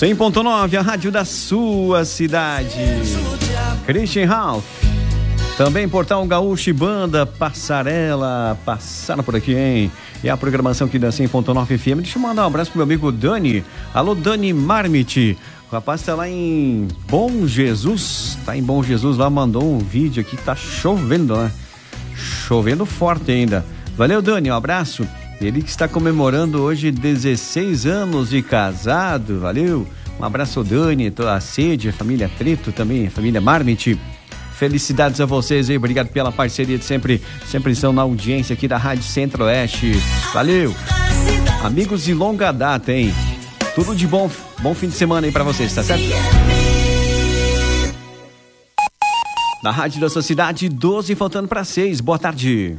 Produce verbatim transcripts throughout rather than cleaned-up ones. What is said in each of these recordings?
cem ponto nove, a rádio da sua cidade. Christian Ralph. Também Portal Gaúcho e Banda Passarela. Passaram por aqui, hein? E a programação aqui da cem ponto nove F M. Deixa eu mandar um abraço pro meu amigo Dani. Alô, Dani Marmite. O rapaz tá lá em Bom Jesus. Tá em Bom Jesus lá, mandou um vídeo aqui. Tá chovendo, né? Chovendo forte ainda. Valeu, Dani, um abraço. Ele que está comemorando hoje dezesseis anos de casado. Valeu. Um abraço, Dani, a Sede, a família Treto também, a família Marmite. Felicidades a vocês aí, obrigado pela parceria de sempre, sempre estão na audiência aqui da Rádio Centro-Oeste. Valeu! Amigos de longa data, hein? Tudo de bom, bom fim de semana aí pra vocês, tá certo? Na Rádio da sua cidade, doze faltando para seis. Boa tarde.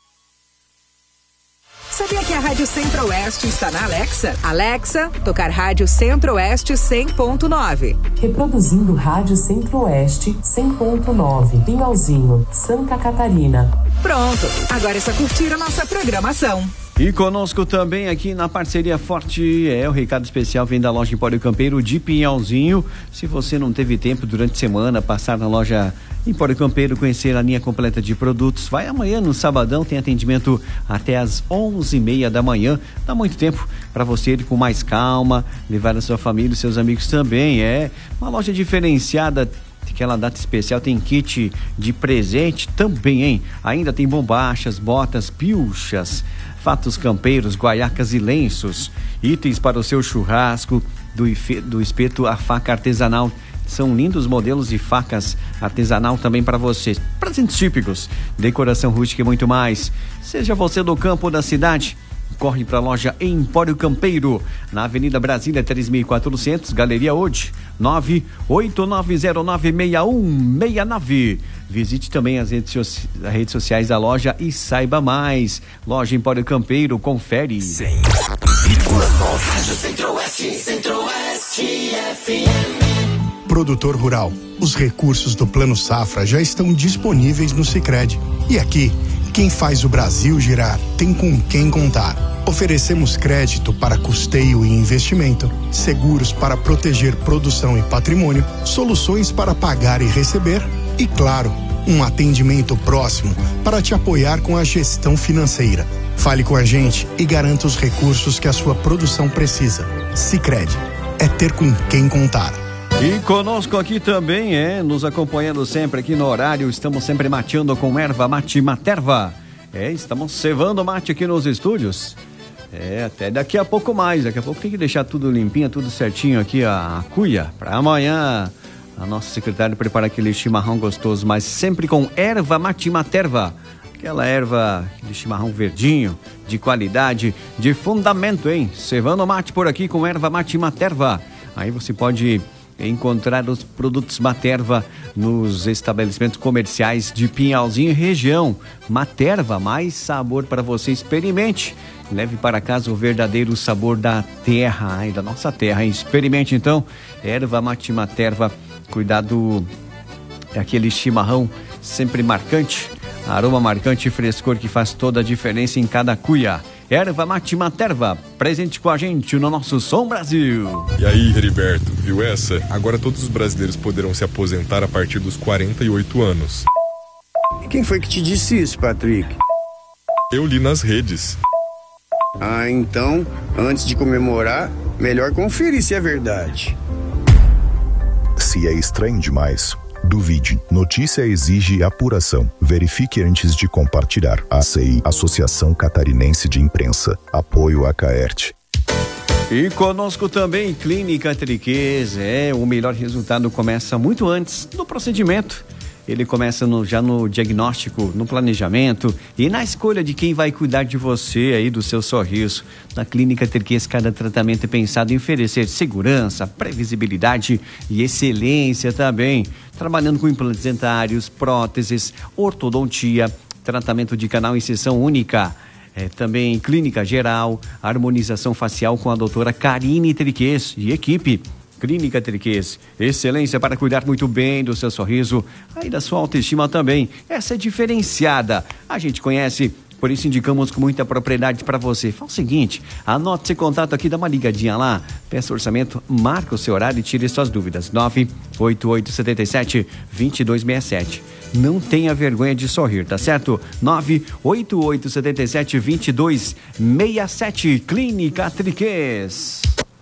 Sabia que a Rádio Centro-Oeste está na Alexa? Alexa, tocar Rádio Centro-Oeste cem ponto nove. Reproduzindo Rádio Centro-Oeste cem ponto nove. Pinhalzinho, Santa Catarina. Pronto, agora é só curtir a nossa programação. E conosco também aqui na parceria forte, é o recado especial vem da loja Empório Campeiro de Pinhalzinho. Se você não teve tempo durante a semana passar na loja Empório Campeiro, conhecer a linha completa de produtos, vai amanhã no sabadão, tem atendimento até às onze e meia da manhã. Dá muito tempo para você ir com mais calma, levar a sua família e seus amigos também. É uma loja diferenciada. Aquela data especial tem kit de presente também, hein? Ainda tem bombachas, botas, pilchas, fatos campeiros, guaiacas e lenços, itens para o seu churrasco, do, ife, do espeto a faca artesanal. São lindos modelos de facas artesanal também para vocês. Presentes típicos, decoração rústica e muito mais. Seja você do campo ou da cidade, corre para a loja Empório Campeiro, na Avenida Brasília três mil e quatrocentos, Galeria Ode, nove oito nove zero nove seis um seis nove. Visite também as redes, as redes sociais da loja e saiba mais. Loja Empório Campeiro, confere. cem vírgula nove Rádio Centro-Oeste, Centro-Oeste F M. Produtor rural, os recursos do Plano Safra já estão disponíveis no Sicredi. E aqui, quem faz o Brasil girar tem com quem contar. Oferecemos crédito para custeio e investimento, seguros para proteger produção e patrimônio, soluções para pagar e receber e, claro, um atendimento próximo para te apoiar com a gestão financeira. Fale com a gente e garanta os recursos que a sua produção precisa. Sicredi, é ter com quem contar. E conosco aqui também, é, nos acompanhando sempre aqui no horário, estamos sempre mateando com erva mate Materva. É, estamos cevando mate aqui nos estúdios. É, até daqui a pouco mais, daqui a pouco tem que deixar tudo limpinho, tudo certinho aqui, a, a cuia, para amanhã a nossa secretária preparar aquele chimarrão gostoso, mas sempre com erva mate Materva. Aquela erva de chimarrão verdinho, de qualidade, de fundamento, hein? Cevando mate por aqui com erva mate Materva. Aí você pode encontrar os produtos Materva nos estabelecimentos comerciais de Pinhalzinho e região. Materva, mais sabor para você, experimente. Leve para casa o verdadeiro sabor da terra, ai, da nossa terra, hein? Experimente então, erva mate Materva. Cuidado, é aquele chimarrão sempre marcante, aroma marcante e frescor que faz toda a diferença em cada cuia. Erva mate Materva, presente com a gente no nosso Som Brasil. E aí, Heriberto, viu essa? Agora todos os brasileiros poderão se aposentar a partir dos quarenta e oito anos. E quem foi que te disse isso, Patrick? Eu li nas redes. Ah, então, antes de comemorar, melhor conferir se é verdade. Se é estranho demais, duvide. Notícia exige apuração. Verifique antes de compartilhar. A C I, Associação Catarinense de Imprensa. Apoio a Caert. E conosco também Clínica Triquez. É, o melhor resultado começa muito antes do procedimento. Ele começa no, já no diagnóstico, no planejamento e na escolha de quem vai cuidar de você aí, do seu sorriso. Na Clínica Triquez, cada tratamento é pensado em oferecer segurança, previsibilidade e excelência também. Trabalhando com implantes dentários, próteses, ortodontia, tratamento de canal em sessão única. É, também clínica geral, harmonização facial com a doutora Karine Triquez e equipe. Clínica Triquez, excelência para cuidar muito bem do seu sorriso, aí da sua autoestima também. Essa é diferenciada. A gente conhece por isso indicamos com muita propriedade para você. Fala o seguinte, anote esse contato aqui, dá uma ligadinha lá, peça orçamento, marca o seu horário e tire suas dúvidas. nove oito oito sete sete, dois dois seis sete. Não tenha vergonha de sorrir, tá certo? nove oito oito sete sete, dois dois seis sete. Clínica Triquês.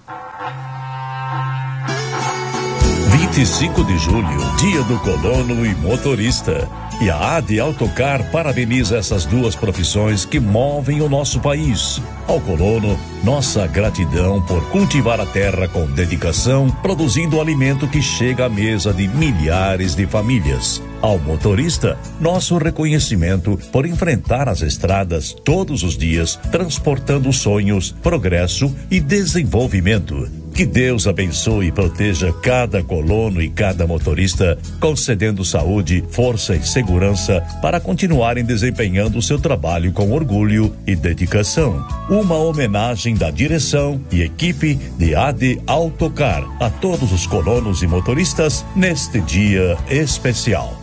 vinte e cinco de julho, dia do colono e motorista. E a A D Autocar parabeniza essas duas profissões que movem o nosso país. Ao colono, nossa gratidão por cultivar a terra com dedicação, produzindo o alimento que chega à mesa de milhares de famílias. Ao motorista, nosso reconhecimento por enfrentar as estradas todos os dias, transportando sonhos, progresso e desenvolvimento. Que Deus abençoe e proteja cada colono e cada motorista, concedendo saúde, força e segurança para continuarem desempenhando o seu trabalho com orgulho e dedicação. Uma homenagem da direção e equipe de A D Autocar a todos os colonos e motoristas neste dia especial.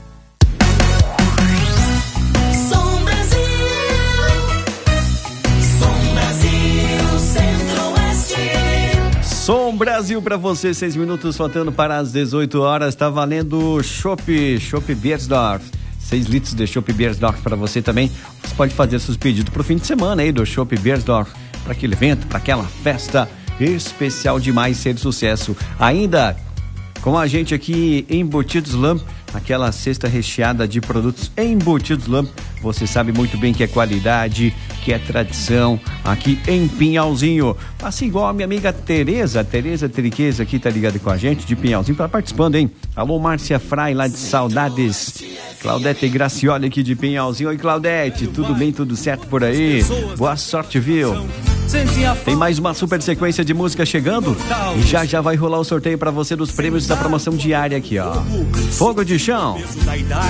Som Brasil para você, seis minutos faltando para as dezoito horas, tá valendo Chopp, Chopp Beiersdorf, seis litros de Chopp Beiersdorf para você também. Você pode fazer seus pedidos pro fim de semana aí do Chopp Beiersdorf, para aquele evento, para aquela festa especial demais, ser sucesso. Ainda com a gente aqui, Embutidos Lamp, aquela cesta recheada de produtos Embutidos Lamp. Você sabe muito bem que é qualidade, que é tradição aqui em Pinhalzinho. Assim igual a minha amiga Tereza, Tereza Triqueza aqui tá ligada com a gente de Pinhalzinho, tá participando, hein? Alô, Márcia Frai lá de Saudades. Claudete Gracioli aqui de Pinhalzinho. Oi, Claudete, tudo bem, tudo certo por aí? Boa sorte, viu? Tem mais uma super sequência de música chegando e já já vai rolar o sorteio para você dos prêmios da promoção diária aqui, ó. Fogo de Chão.